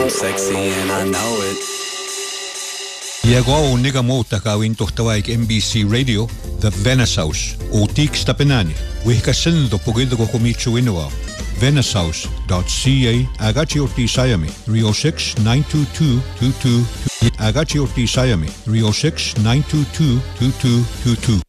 I'm sexy and I know it. Iagao nega mota kawin tohtawaik MBC Radio, The Venice House, o Tix Tapenani. Wihka sendo pogido ko komichu inua. VeniceHouse.ca Agachioti Sayami 306-922-2222 Agachioti Sayami 306-922-2222